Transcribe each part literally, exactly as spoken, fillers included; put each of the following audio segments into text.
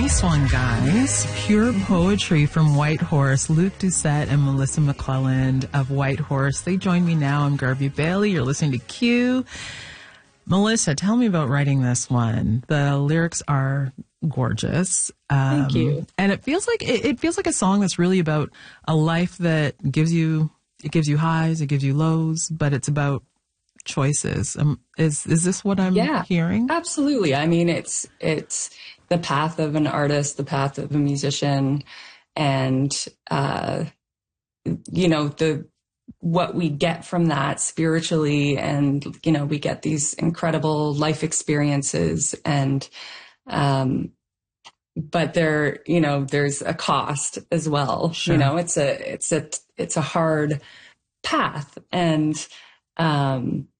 Nice one, guys. Pure poetry from White Horse. Luke Doucette and Melissa McClelland of White Horse. They join me now. I'm Garvey Bailey. You're listening to Q. Melissa, tell me about writing this one. The lyrics are gorgeous. Um, Thank you. And it feels like it, it feels like a song that's really about a life that gives you it gives you highs, it gives you lows, but it's about choices. Um, is is this what I'm yeah, hearing? Absolutely. I mean, it's it's the path of an artist, the path of a musician, and uh, you know the what we get from that spiritually, and you know we get these incredible life experiences, and um, but there you know there's a cost as well. Sure. You know, it's a it's a it's a hard path, and um,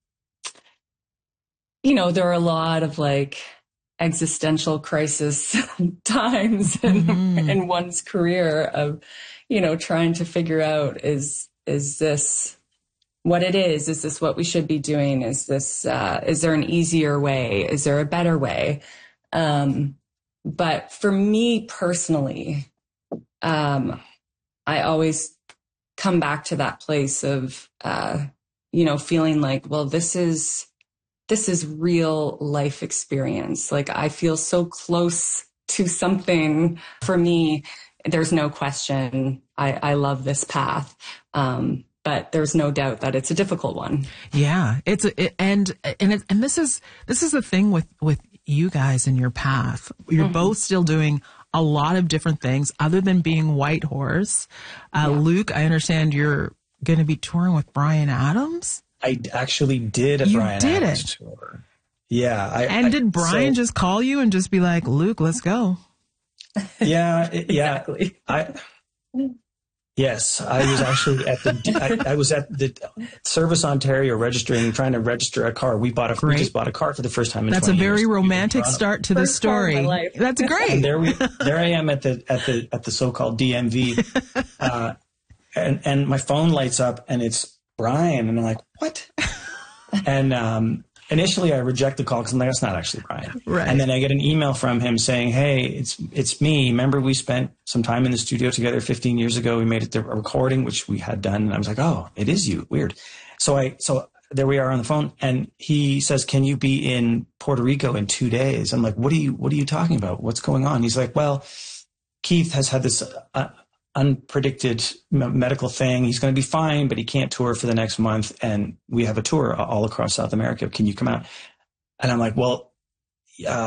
you know there are a lot of like existential crisis times in, mm-hmm. in one's career of, you know, trying to figure out, is, is this what it is? Is this what we should be doing? Is this, uh, is there an easier way? Is there a better way? Um, but for me personally, um, I always come back to that place of, uh, you know, feeling like, well, this is, this is real life experience. Like I feel so close to something. For me, there's no question. I, I love this path. Um, but there's no doubt that it's a difficult one. Yeah, it's a, it, and and it, and this is this is the thing with with you guys in your path. You're mm-hmm. both still doing a lot of different things other than being White Horse. Uh, yeah. Luke, I understand you're going to be touring with Bryan Adams. I actually did a you Bryan did Adams it. tour. Yeah. I, and I, did Bryan so, just call you and just be like, Luke, let's go? Yeah. It, yeah. Exactly. I, yes, I was actually at the, I, I was at the Service Ontario registering, trying to register a car. We bought a, great. we just bought a car for the first time in That's twenty a very years. romantic start to the First story. car of my life. That's great. And there we, there I am at the, at the, at the so-called D M V. Uh, and, and my phone lights up and it's Bryan. And I'm like, what? And um, initially I reject the call because I'm like, that's not actually Bryan. Right. And then I get an email from him saying, hey, it's it's me. Remember we spent some time in the studio together fifteen years ago. We made it to a recording, which we had done. And I was like, oh, it is you. Weird. So I so there we are on the phone. And he says, can you be in Puerto Rico in two days? I'm like, what are you, what are you talking about? What's going on? He's like, well, Keith has had this uh, unpredicted medical thing. He's going to be fine, but he can't tour for the next month. And we have a tour all across South America. Can you come out? And I'm like, well, uh,